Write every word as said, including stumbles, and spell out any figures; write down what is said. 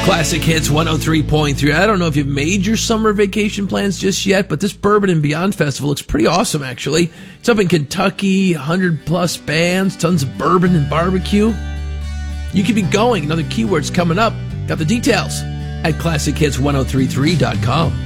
Classic Hits one oh three point three. I don't know if you've made your summer vacation plans just yet, but this Bourbon and Beyond Festival looks pretty awesome, actually. It's up in Kentucky, one hundred plus bands, tons of bourbon and barbecue. You could be going. Another keywords coming up. Got the details at classic hits ten thirty-three dot com.